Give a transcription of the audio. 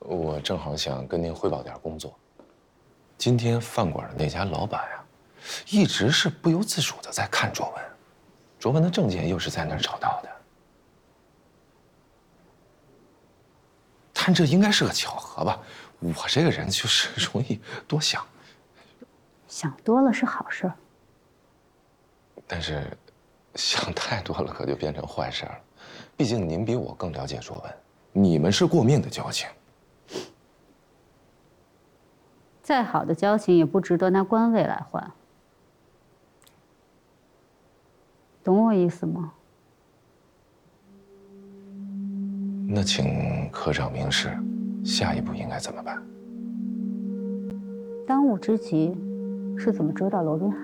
我正好想跟您汇报点工作。今天饭馆的那家老板呀，一直是不由自主的在看卓文，卓文的证件又是在那儿找到的。但这应该是个巧合吧？我这个人就是容易多想， 想多了是好事。 但是想太多了可就变成坏事了。毕竟您比我更了解卓文，你们是过命的交情。 再好的交情也不值得拿官位来换，懂我意思吗？ 那请科长明示，下一步应该怎么办？ 当务之急是怎么追到罗宾海。